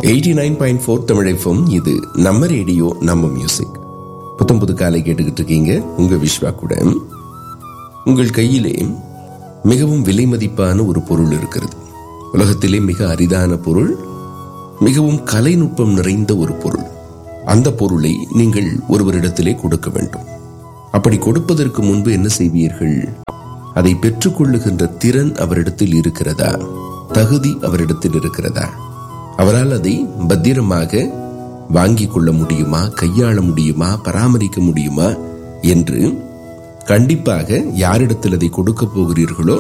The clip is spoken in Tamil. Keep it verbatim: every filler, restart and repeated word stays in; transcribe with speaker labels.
Speaker 1: Eighty nine point four Tamil FM. இது நம்ம ரேடியோ, நம்ம மியூசிக். புத்தம் புது காலை கேட்டுக்கிட்டு இருக்கீங்க உங்க விஸ்வா கூட. உங்கள் கையிலே மிகவும் விலை மதிப்பான ஒரு பொருள் இருக்கிறது. உலகத்திலே மிக அரிதான பொருள், மிகவும் கலைநுட்பம் நிறைந்த ஒரு பொருள். அந்த பொருளை நீங்கள் ஒருவரிடத்திலே கொடுக்க வேண்டும். அப்படி கொடுப்பதற்கு முன்பு என்ன செய்வீர்கள்? அதை பெற்றுக்கொள்ளுகின்ற திறன் அவரிடத்தில் இருக்கிறதா? தகுதி அவரிடத்தில் இருக்கிறதா? அவரால் அதை பத்திரமாக வாங்கிக் கொள்ள முடியுமா, கையாள முடியுமா, பராமரிக்க முடியுமா என்று கண்டிப்பாக யாரிடத்தில் அதை கொடுக்க போகிறீர்களோ